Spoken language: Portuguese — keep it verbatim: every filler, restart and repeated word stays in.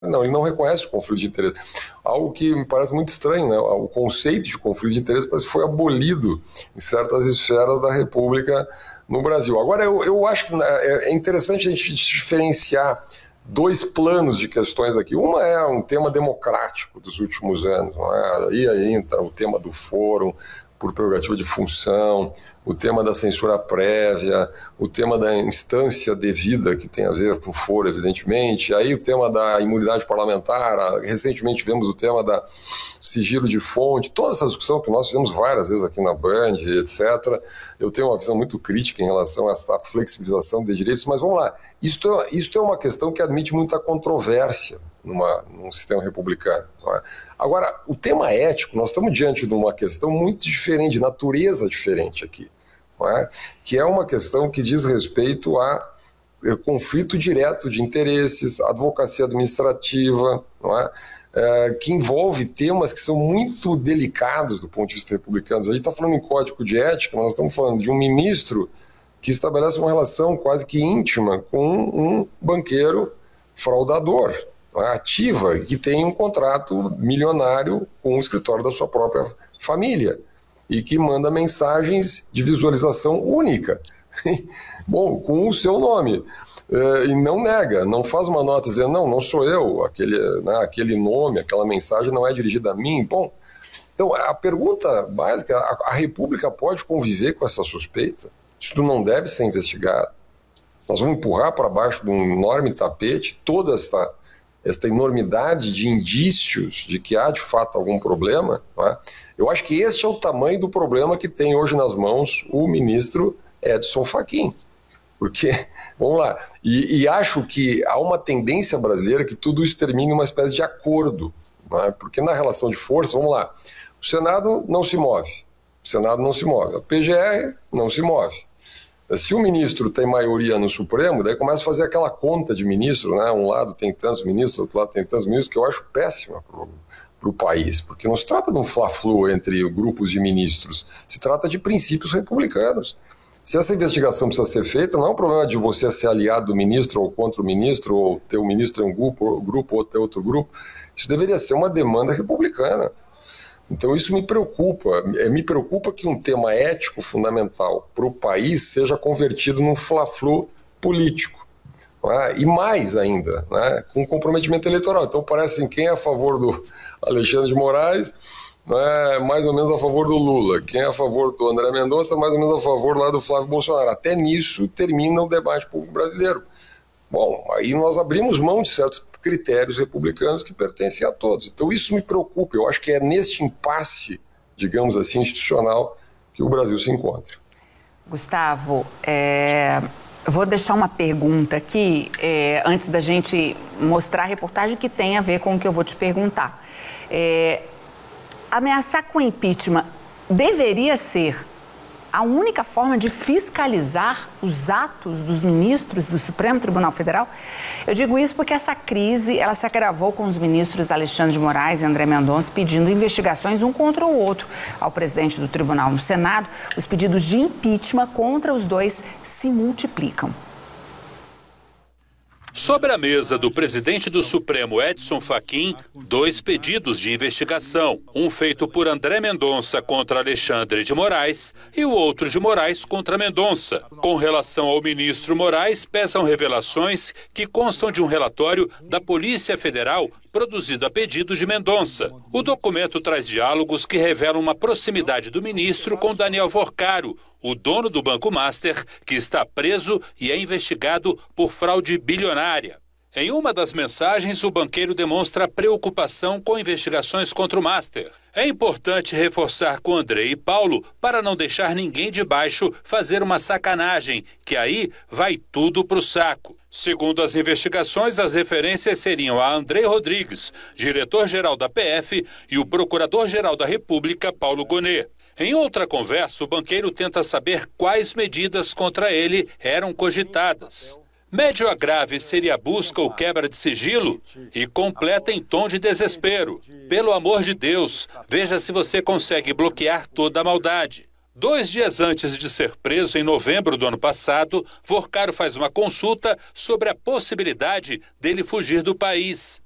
Não, ele não reconhece o conflito de interesse. Algo que me parece muito estranho, né? O conceito de conflito de interesse parece que foi abolido em certas esferas da República no Brasil. Agora, eu, eu acho que é interessante a gente diferenciar dois planos de questões aqui. Uma é um tema democrático dos últimos anos, não é? E aí entra o tema do fórum por prerrogativa de função, o tema da censura prévia, o tema da instância devida, que tem a ver com o foro, evidentemente, aí o tema da imunidade parlamentar, recentemente vemos o tema da sigilo de fonte, toda essa discussão que nós fizemos várias vezes aqui na Band, etcétera. Eu tenho uma visão muito crítica em relação a essa flexibilização de direitos, mas vamos lá, isto é, isto é uma questão que admite muita controvérsia numa, num sistema republicano. Não é? Agora, o tema ético, nós estamos diante de uma questão muito diferente, de natureza diferente aqui, não é? Que é uma questão que diz respeito a conflito direto de interesses, advocacia administrativa, não é? É, que envolve temas que são muito delicados do ponto de vista republicano. A gente está falando em código de ética, mas nós estamos falando de um ministro que estabelece uma relação quase que íntima com um banqueiro fraudador, ativa, que tem um contrato milionário com o escritório da sua própria família e que manda mensagens de visualização única, bom, com o seu nome, e não nega, não faz uma nota dizendo, não, não sou eu, aquele, né, aquele nome, aquela mensagem não é dirigida a mim. Bom, então a pergunta básica, a, a República pode conviver com essa suspeita? Isso não deve ser investigado? Nós vamos empurrar para baixo de um enorme tapete toda esta esta enormidade de indícios de que há de fato algum problema, não é? Eu acho que este é o tamanho do problema que tem hoje nas mãos o ministro Edson Fachin. Porque, vamos lá, e, e acho que há uma tendência brasileira que tudo isso termine em uma espécie de acordo, não é? Porque na relação de força, vamos lá, o Senado não se move, o Senado não se move, a P G R não se move. Se o ministro tem maioria no Supremo, daí começa a fazer aquela conta de ministro, né? Um lado tem tantos ministros, outro lado tem tantos ministros, que eu acho péssima para o país, porque não se trata de um fla-flu entre grupos de ministros, se trata de princípios republicanos. Se essa investigação precisa ser feita, não é um problema de você ser aliado do ministro ou contra o ministro, ou ter um ministro em um grupo, grupo ou ter outro grupo. Isso deveria ser uma demanda republicana. Então isso me preocupa, me preocupa que um tema ético fundamental para o país seja convertido num fla-flu político, não é? E mais ainda, né, com comprometimento eleitoral. Então parece assim, quem é a favor do Alexandre de Moraes, é mais ou menos a favor do Lula, quem é a favor do André Mendonça, mais ou menos a favor lá do Flávio Bolsonaro. Até nisso termina o debate público brasileiro. Bom, aí nós abrimos mão de certos critérios republicanos que pertencem a todos. Então isso me preocupa, eu acho que é neste impasse, digamos assim, institucional que o Brasil se encontra. Gustavo, é, eu vou deixar uma pergunta aqui, é, antes da gente mostrar a reportagem que tem a ver com o que eu vou te perguntar. É, ameaçar com impeachment deveria ser a única forma de fiscalizar os atos dos ministros do Supremo Tribunal Federal? Eu digo isso porque essa crise, ela se agravou com os ministros Alexandre de Moraes e André Mendonça pedindo investigações um contra o outro ao presidente do tribunal. No Senado, os pedidos de impeachment contra os dois se multiplicam. Sobre a mesa do presidente do Supremo, Edson Fachin, dois pedidos de investigação. Um feito por André Mendonça contra Alexandre de Moraes e o outro de Moraes contra Mendonça. Com relação ao ministro Moraes, pesam revelações que constam de um relatório da Polícia Federal produzido a pedido de Mendonça. O documento traz diálogos que revelam uma proximidade do ministro com Daniel Vorcaro, o dono do Banco Master, que está preso e é investigado por fraude bilionária. Em uma das mensagens, o banqueiro demonstra preocupação com investigações contra o Master. É importante reforçar com André e Paulo para não deixar ninguém de baixo fazer uma sacanagem, que aí vai tudo pro saco. Segundo as investigações, as referências seriam a André Rodrigues, diretor-geral da P F, e o procurador-geral da República, Paulo Gonet. Em outra conversa, o banqueiro tenta saber quais medidas contra ele eram cogitadas. Médio a grave seria a busca ou quebra de sigilo? E completa em tom de desespero. Pelo amor de Deus, veja se você consegue bloquear toda a maldade. Dois dias antes de ser preso, em novembro do ano passado, Vorcaro faz uma consulta sobre a possibilidade dele fugir do país.